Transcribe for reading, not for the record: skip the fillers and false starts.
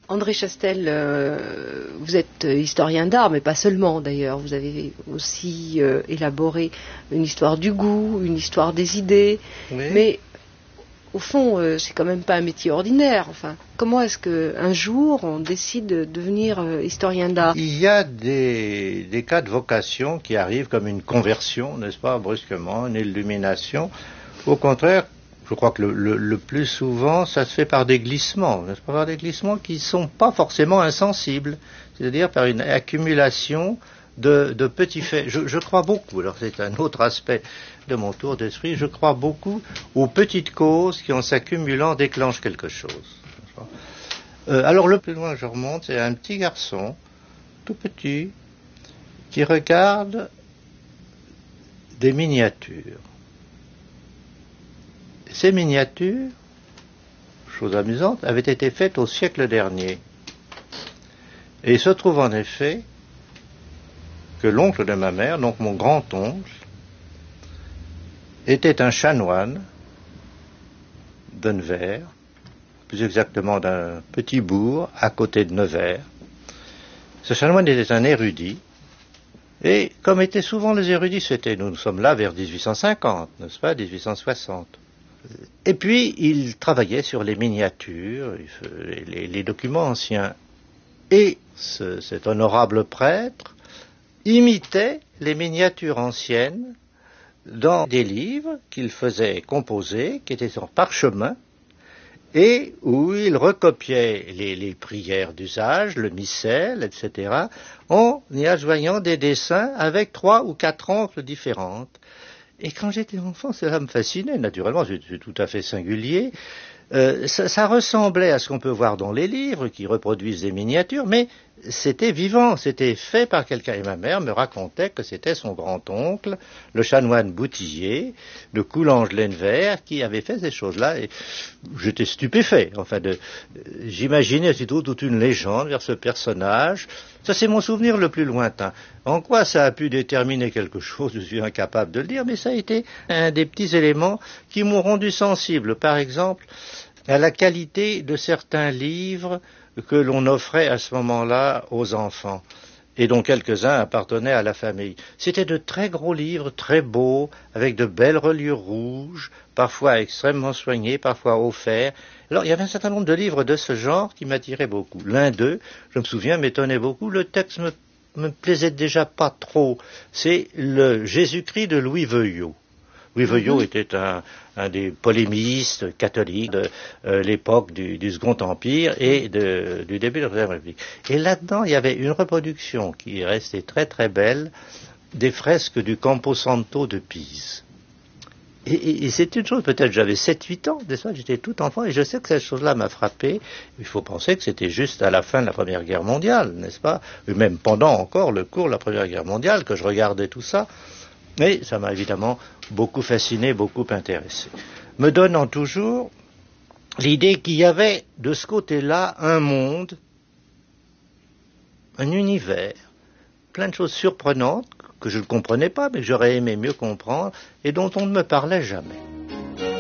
André Chastel, vous êtes historien d'art, mais pas seulement d'ailleurs. Vous avez aussi élaboré une histoire du goût, une histoire des idées. Oui. Mais au fond, c'est quand même pas un métier ordinaire. Enfin, comment est-ce qu'un jour on décide de devenir historien d'art? Il y a des cas de vocation qui arrivent comme une conversion, n'est-ce pas, brusquement, une illumination. Au contraire, je crois que le plus souvent, ça se fait par des glissements, n'est-ce pas, par des glissements qui ne sont pas forcément insensibles, c'est-à-dire par une accumulation de petits faits. Je crois beaucoup, alors c'est un autre aspect de mon tour d'esprit, je crois beaucoup aux petites causes qui, en s'accumulant, déclenchent quelque chose. Alors le plus loin que je remonte, c'est un petit garçon, tout petit, qui regarde des miniatures. Ces miniatures, chose amusante, avaient été faites au siècle dernier. Et il se trouve en effet que l'oncle de ma mère, donc mon grand-oncle, était un chanoine de Nevers, plus exactement d'un petit bourg à côté de Nevers. Ce chanoine était un érudit, et comme étaient souvent les érudits, nous sommes là vers 1850, n'est-ce pas, 1860. Et puis, il travaillait sur les miniatures, les documents anciens. Et cet honorable prêtre imitait les miniatures anciennes dans des livres qu'il faisait composer, qui étaient en parchemin, et où il recopiait les prières d'usage, le missel, etc., en y adjoignant des dessins avec 3 ou 4 encres différentes. Et quand j'étais enfant, cela me fascinait, naturellement, c'est tout à fait singulier. Ça ressemblait à ce qu'on peut voir dans les livres qui reproduisent des miniatures, mais c'était vivant, c'était fait par quelqu'un. Et ma mère me racontait que c'était son grand-oncle, le chanoine Boutillier, de Coulanges-Lenevers, qui avait fait ces choses-là. Et j'étais stupéfait. Enfin, j'imaginais plutôt toute une légende vers ce personnage. Ça, c'est mon souvenir le plus lointain. En quoi ça a pu déterminer quelque chose, je suis incapable de le dire, mais ça a été un des petits éléments qui m'ont rendu sensible, par exemple, à la qualité de certains livres que l'on offrait à ce moment-là aux enfants, et dont quelques-uns appartenaient à la famille. C'était de très gros livres, très beaux, avec de belles reliures rouges, parfois extrêmement soignés, parfois offerts. Alors, il y avait un certain nombre de livres de ce genre qui m'attiraient beaucoup. L'un d'eux, je me souviens, m'étonnait beaucoup. Le texte me plaisait déjà pas trop. C'est le Jésus-Christ de Louis Veuillot. Louis Veuillot était un des polémistes catholiques de l'époque du Second Empire et du début de la Première République. Et là-dedans, il y avait une reproduction qui est restée très très belle des fresques du Campo Santo de Pise. Et c'est une chose, peut-être j'avais 7-8 ans, j'étais tout enfant, et je sais que cette chose-là m'a frappé. Il faut penser que c'était juste à la fin de la Première Guerre mondiale, n'est-ce pas? Et même pendant encore le cours de la Première Guerre mondiale, que je regardais tout ça. Mais ça m'a évidemment beaucoup fasciné, beaucoup intéressé. Me donnant toujours l'idée qu'il y avait de ce côté-là un monde, un univers, plein de choses surprenantes que je ne comprenais pas, mais que j'aurais aimé mieux comprendre et dont on ne me parlait jamais.